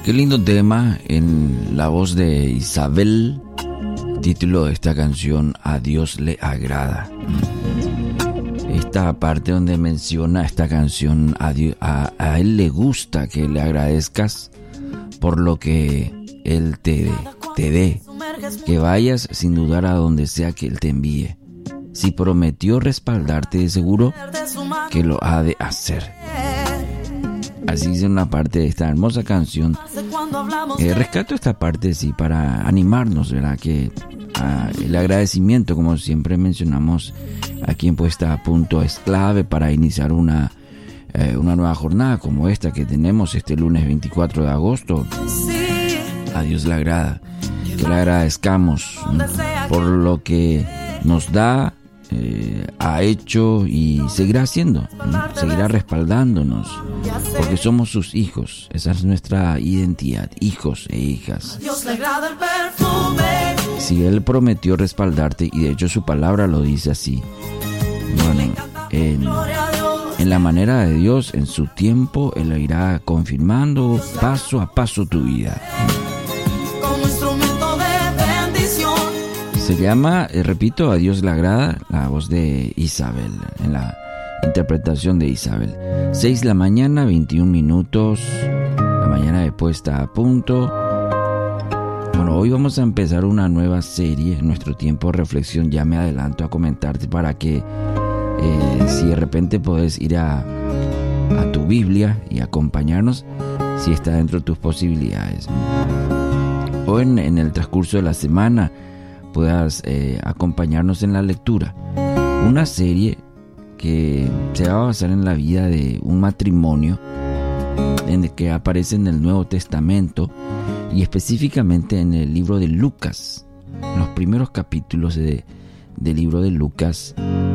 Qué lindo tema en la voz de Isabel. Título de esta canción: A Dios le agrada. Esta parte donde menciona esta canción, a Él le gusta que le agradezcas por lo que Él te dé, que vayas sin dudar a donde sea que Él te envíe. Si prometió respaldarte, de seguro que lo ha de hacer. Así dice una parte de esta hermosa canción. Rescato esta parte, sí, para animarnos, ¿verdad? Que el agradecimiento, como siempre mencionamos aquí en Puesta a Punto, es clave para iniciar una nueva jornada como esta que tenemos este lunes 24 de agosto. A Dios le agrada que le agradezcamos por lo que nos da, ha hecho y seguirá haciendo, seguirá respaldándonos, porque somos sus hijos. Esa es nuestra identidad, hijos e hijas. Si Él prometió respaldarte, y de hecho su palabra lo dice así, bueno, en la manera de Dios, en su tiempo, Él lo irá confirmando paso a paso tu vida. Se llama, repito, A Dios le agrada, la voz de Isabel, en la interpretación de Isabel. 6 de la mañana, 21 minutos, la mañana de Puesta a Punto. Bueno, hoy vamos a empezar una nueva serie en nuestro tiempo de reflexión. Ya me adelanto a comentarte para que si de repente podés ir a tu Biblia y acompañarnos, si está dentro de tus posibilidades. O en el transcurso de la semana puedas acompañarnos en la lectura. Una serie que se va a basar en la vida de un matrimonio en el que aparece en el Nuevo Testamento, y específicamente en el libro de Lucas, en los primeros capítulos del libro de Lucas.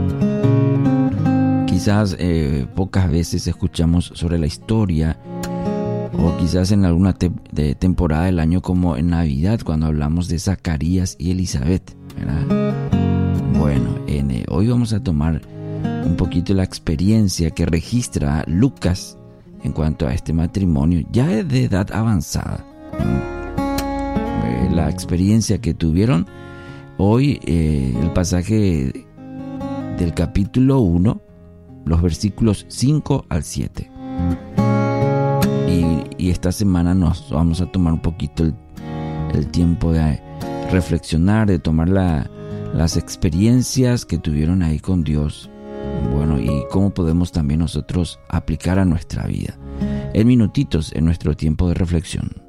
Quizás pocas veces escuchamos sobre la historia, o quizás en alguna temporada del año, como en Navidad, cuando hablamos de Zacarías y Elizabeth, ¿verdad? Bueno, hoy vamos a tomar un poquito la experiencia que registra Lucas en cuanto a este matrimonio, ya de edad avanzada. La experiencia que tuvieron. Hoy el pasaje del capítulo 1, los versículos 5 al 7. Y esta semana nos vamos a tomar un poquito el tiempo de reflexionar, de tomar las experiencias que tuvieron ahí con Dios. Bueno, y cómo podemos también nosotros aplicar a nuestra vida. En minutitos, en nuestro tiempo de reflexión.